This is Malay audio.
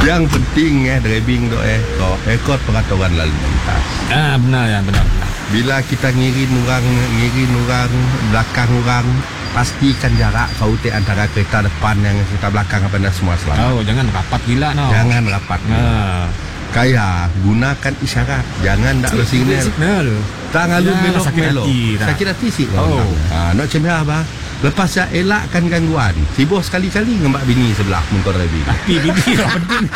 Yang penting driving tu kau ikut peraturan lalu lintas. Benar ya, benar. Bila kita ngirin orang belakang orang, pastikan jarak kau antara kereta depan yang kereta belakang apa semua selamat. Jangan rapat gila Jangan rapat. Kaya gunakan isyarat, jangan dak signal. Tak ngalu belok. Sakit hati sih. Nak cemah apa? Lepas saya elakkan gangguan. Sibuk sekali-kali ngembak bini sebelah motor driving. Tapi bini penting.